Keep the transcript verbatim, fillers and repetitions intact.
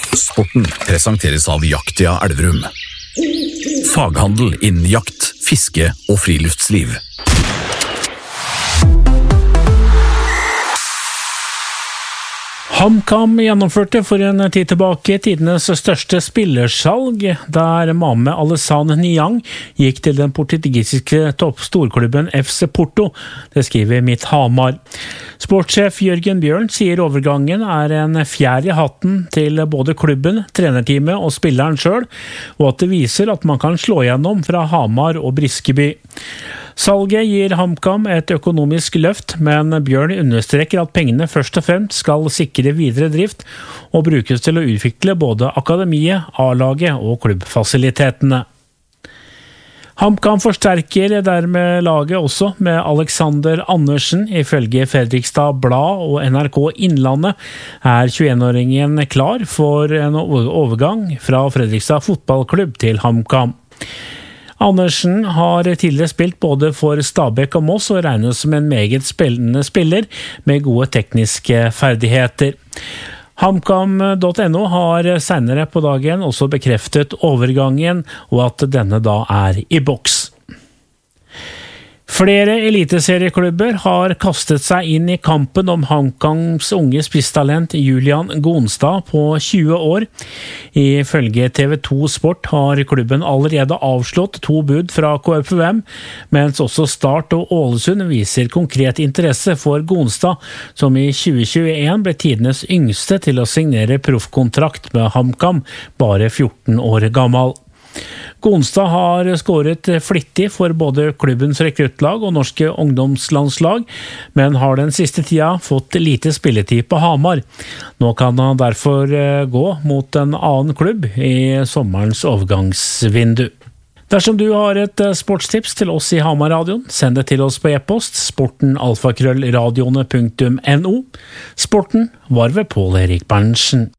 Sporten presenteres av Jaktia Elverum. Faghandel innen jakt, fiske og friluftsliv. HamKam gjennomførte for en tid tilbake tidenes største spillersalg, der Mame Alassane Niang gikk til den portugisiske toppstorklubben F C Porto. Det skriver Mitt Hamar. Sportssjef Jørgen Bjørn sier overgangen er en fjær i hatten til både klubben, trenerteamet og spilleren selv, og at det viser at man kan slå gjennom fra Hamar og Briskeby. Salget gir HamKam et økonomisk løft, men Bjørn understreker at pengene først og fremst skal sikre videre drift og brukes til å utvikle både akademiet, A-laget og klubbfasilitetene. HamKam forsterker dermed laget også med Alexander Andersen. Ifølge Fredrikstad Blad og N R K Innlandet er tjueen-åringen klar for en overgang fra Fredrikstad fotballklubb til HamKam. Andersen har tidligere spilt både for Stabæk og Moss og regnes som en meget spillende spiller med gode tekniske ferdigheter. HamKam punktum no har senere på dagen også bekreftet overgangen og at denne da er i boks. Flere eliteserieklubber har kastet seg inn i kampen om HamKams unge spisstalent Julian Gonstad på tjue år. Ifølge T V to Sport har klubben allerede avslått to bud fra K F U M, mens også Start og Ålesund viser konkret interesse for Gonstad, som i tjue tjueen ble tidenes yngste til å signere proffkontrakt med HamKam, bare fjorten år gammel. Gonstad har skåret flittig for både klubbens rekruttlag og norske ungdomslandslag, men har den siste tida fått lite spilletid på Hamar. Nå kan han derfor gå mot en annen klubb i sommerens overgangsvindu. Dersom du har et sportstips til oss i Hamar-radioen, send det til oss på e-post sporten alfakrøll radioene punktum no. Sporten var ved Pål Erik Berntsen.